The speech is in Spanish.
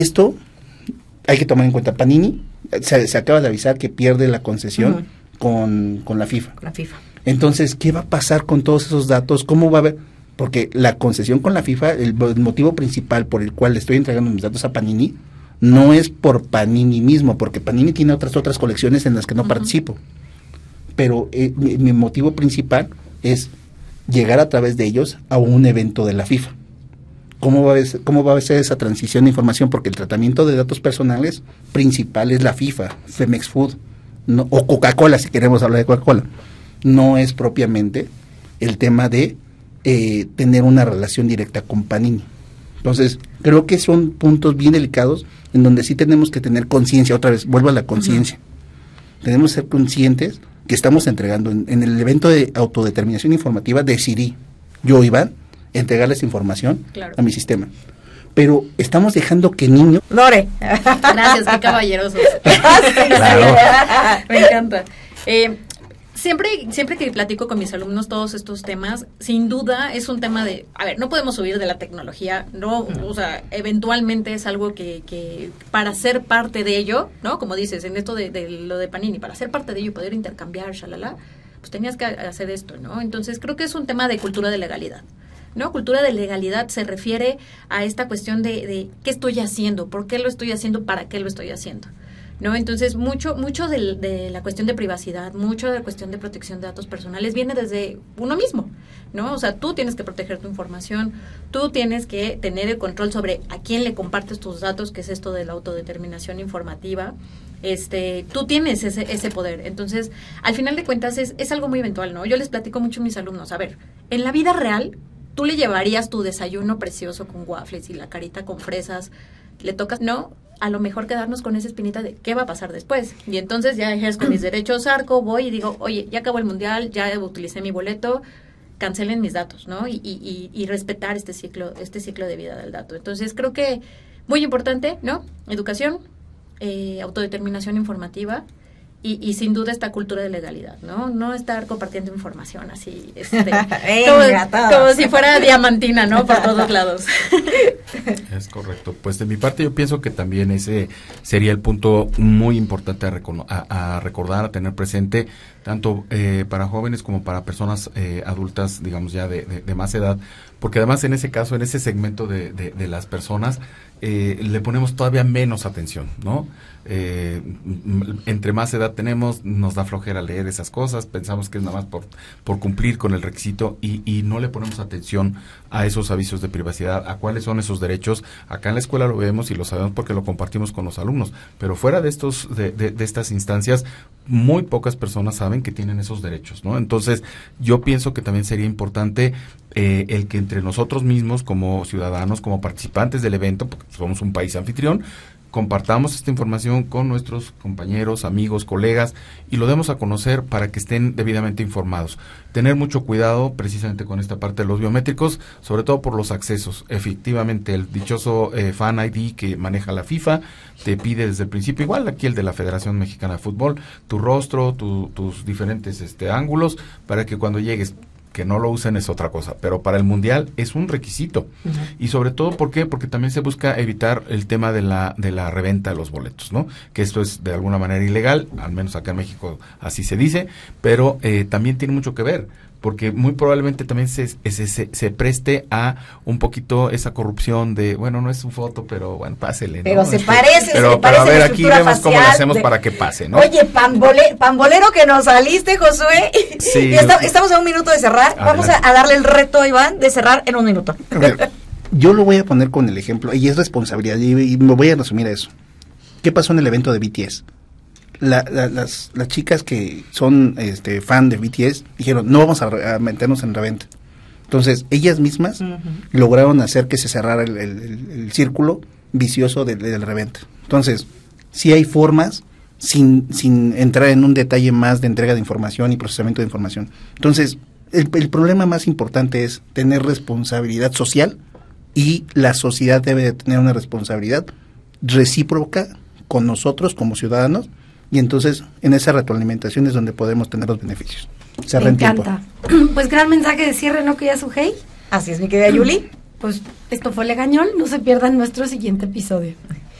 Esto hay que tomar en cuenta. Panini se acaba de avisar que pierde la concesión con la FIFA. La FIFA. Entonces, ¿qué va a pasar con todos esos datos? ¿Cómo va a haber? Porque la concesión con la FIFA, el motivo principal por el cual le estoy entregando mis datos a Panini, no es por Panini mismo, porque Panini tiene otras colecciones en las que no participo. Pero mi motivo principal es llegar a través de ellos a un evento de la FIFA. ¿Cómo va a ser esa transición de información? Porque el tratamiento de datos personales principal es la FIFA, Femex Food, no, o Coca-Cola, si queremos hablar de Coca-Cola. No es propiamente el tema de tener una relación directa con Panini. Entonces, creo que son puntos bien delicados en donde sí tenemos que tener conciencia. Otra vez, vuelvo a la conciencia. Tenemos que ser conscientes que estamos entregando en el evento de autodeterminación informativa, decidí yo, Iván, entregarles información a mi sistema. Pero estamos dejando que niños... Lore. Gracias, qué caballerosos. Claro. Me encanta. Siempre que platico con mis alumnos todos estos temas, sin duda es un tema de, a ver, no podemos huir de la tecnología, no, o sea, eventualmente es algo que para ser parte de ello, ¿no? Como dices, en esto de lo de Panini, para ser parte de ello y poder intercambiar, shalala, pues tenías que hacer esto, ¿no? Entonces creo que es un tema de cultura de legalidad, ¿no? Cultura de legalidad se refiere a esta cuestión de qué estoy haciendo, por qué lo estoy haciendo, para qué lo estoy haciendo, ¿no? Entonces, mucho de la cuestión de privacidad, mucho de la cuestión de protección de datos personales viene desde uno mismo, ¿no? O sea, tú tienes que proteger tu información, tú tienes que tener el control sobre a quién le compartes tus datos, que es esto de la autodeterminación informativa. Tú tienes ese poder. Entonces, al final de cuentas, es algo muy eventual, ¿no? Yo les platico mucho a mis alumnos, a ver, en la vida real, tú le llevarías tu desayuno precioso con waffles y la carita con fresas, le tocas, no, a lo mejor quedarnos con esa espinita de qué va a pasar después. Y entonces ya ejerzo mis derechos, arco, voy y digo, oye, ya acabó el mundial, ya utilicé mi boleto, cancelen mis datos, ¿no? Y respetar este ciclo de vida del dato. Entonces creo que muy importante, ¿no? Educación, autodeterminación informativa y sin duda esta cultura de legalidad, ¿no? No estar compartiendo información así, como si fuera diamantina, ¿no? Por todos lados. Es correcto. Pues de mi parte yo pienso que también ese sería el punto muy importante a recordar, a tener presente, tanto para jóvenes como para personas adultas, digamos ya de más edad, porque además en ese caso, en ese segmento de las personas, le ponemos todavía menos atención, ¿no? Entre más edad tenemos, nos da flojera leer esas cosas, pensamos que es nada más por cumplir con el requisito y no le ponemos atención a esos avisos de privacidad, a cuáles son esos derechos. Acá en la escuela lo vemos y lo sabemos porque lo compartimos con los alumnos, pero fuera de estas instancias, muy pocas personas saben que tienen esos derechos, ¿no? Entonces, yo pienso que también sería importante el que entre nosotros mismos, como ciudadanos, como participantes del evento, porque somos un país anfitrión, compartamos esta información con nuestros compañeros, amigos, colegas y lo demos a conocer para que estén debidamente informados. Tener mucho cuidado precisamente con esta parte de los biométricos, sobre todo por los accesos. Efectivamente, el dichoso Fan ID que maneja la FIFA te pide desde el principio, igual aquí el de la Federación Mexicana de Fútbol, tu rostro, tus diferentes ángulos, para que cuando llegues, que no lo usen es otra cosa, pero para el mundial es un requisito. Y sobre todo, ¿por qué? Porque también se busca evitar el tema de la reventa de los boletos, ¿no? Que esto es de alguna manera ilegal, al menos acá en México así se dice, pero también tiene mucho que ver, porque muy probablemente también se preste a un poquito esa corrupción de, bueno, no es su foto, pero bueno, pásele, ¿no? Pero se parece, pero a ver, aquí vemos cómo lo hacemos para que pase, ¿no? Oye, pambolero que nos saliste, Josué. Sí. Estamos a un minuto de cerrar. Adelante. Vamos a darle el reto a Iván de cerrar en un minuto. A ver, yo lo voy a poner con el ejemplo, y es responsabilidad, y me voy a resumir a eso. ¿Qué pasó en el evento de BTS? Las chicas que son fan de BTS dijeron, no vamos a meternos en reventa. Entonces, ellas mismas lograron hacer que se cerrara el círculo vicioso del reventa. Entonces, sí hay formas sin entrar en un detalle más de entrega de información y procesamiento de información. Entonces, el problema más importante es tener responsabilidad social, y la sociedad debe de tener una responsabilidad recíproca con nosotros como ciudadanos, y entonces en esa retroalimentación es donde podemos tener los beneficios. Me encanta. Pues gran mensaje de cierre, ¿no, querida Sujei? Así es, mi querida Yuli. Pues esto fue Legañón, no se pierdan nuestro siguiente episodio.